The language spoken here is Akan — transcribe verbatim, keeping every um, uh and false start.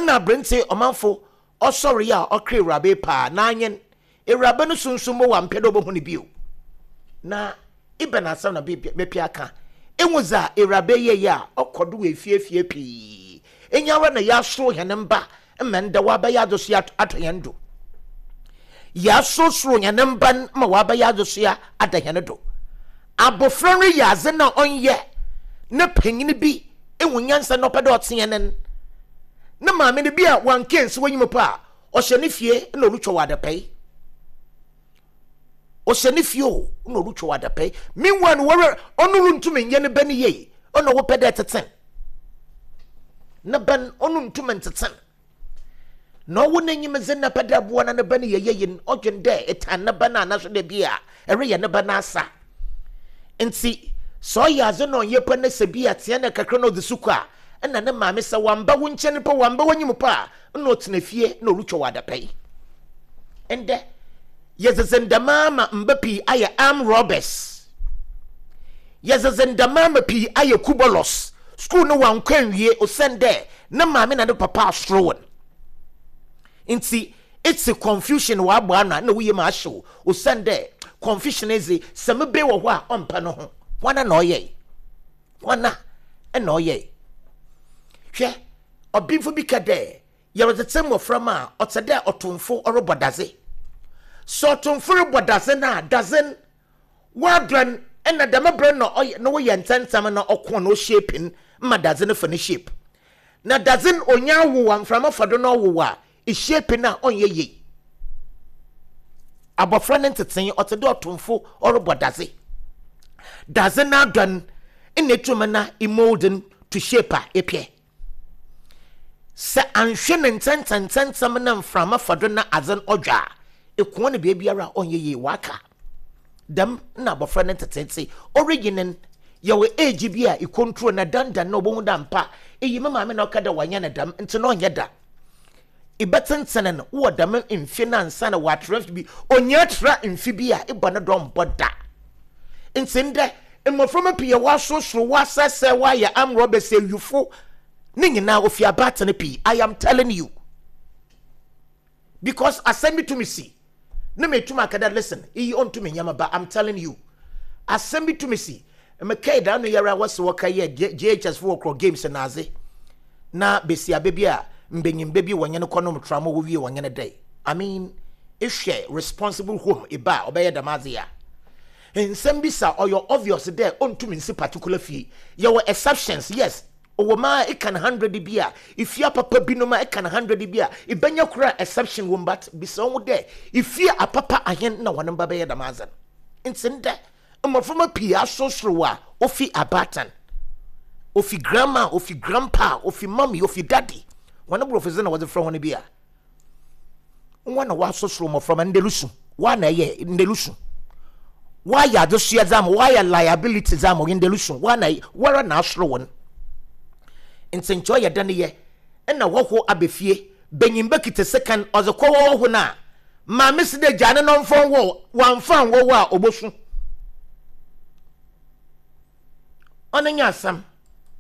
na brente omanfo osori ya okre ewurabe pa na anyen ewurabe no sunsumo wa mpedo bo hu ne bio na ibena asam na bepia aka enwuza ewurabe ye ya okodo we fiefie pi enyawa na ya so henemba mmenda wa ba ya doso ya atoyendo ya so so henemba ma wa ba ya doso ya adahendo abofran ya ze na onye na panyini bi enwunyansa no pedo otenenen na maame ne bi a wankense wanyim pa o hye ne fie na olutwo wadapai o hye ne fie o na olutwo wadapai minwan wore onuru ntumi nye ne bani ye ona wo pede teten na ban onu ntumi teten no wo nanyim ze na pede abo na ne bani ye ye odwende etan na bana na so de bi a ere ye ne bana asa nti so ya ze no ye pa na se bi a tie na kakra no de suka na ne maame se wamba wo nche ne pa wamba wanyim pa na otena fie na olutwo wadapai ende yezezendamama mbapi aye arm robbers yezezendamama pi aye kubolos school no wankwanwie osende na maame na de papa asrowon nti it's a confusion wa agba ana na wuye ma ahyew osende confusion ezi sembe wo ho a ompa no ho wana na oye wana na oye hwe obinfo bi kade yeretetem from a otede otomfo orobodaze so otomfo orobodaze na dozen wadran ena damabra no oye no ye ntantem na okon no shaping ma dozen for ne shape na dozen onya wo amframa fodo no wo a e shape na onye ye abofra nteten otede otomfo orobodaze dozen na dan enetuma na emolden to shape a epie sa anhwe ne ntantantantem na mframa fado na azen odwa ekuo ne bia biara onye ye waka dam na bofra ne tetete original yawe age bia e control na dandan na obohu da mpa eyi mama me na okada wanya na dam nti no onye da ibetentene no wo dam mfi na nsa na watref bi onye tra mfi bia e bone dom boda nti nde emoframa pia wasosoro wasase wa ya amro be se yufo Ningina ofia batane pi. I am telling you. Because asend me to me see. No me to my kada listen. He on to me yamaba. I'm telling you. Asend me to me see. Me kay down no yara was waka ye J H S four cro games and naze. Na besi a baby a mbenyim baby wanyane kono mtramo wo wie wanyane day. I mean, if share responsible home iba obeye damazia. In sembisa or you're obvious there on to me in particular fee. There were exceptions, yes. Owoma e kan one hundred bia if ya papa binoma e kan one hundred bia e benya kura exception won but bisa wo there if ya apapa ahen na wonan baba ye damazan ntinde amafoma pia sosrowa ofi abatan ofi grandma ofi grandpa ofi mommy ofi daddy wana professor na was from one bia wana wa sosro mo from ndelusu wana ye ndelusu why ya do share zam why ya liability zam ndelusu wana wara na asro won nsencho ya dane ye na woho abefie benyimba kite second ozekwo woho na ma meside jane no mfon wo wanfan wo wo a obosu onanya asam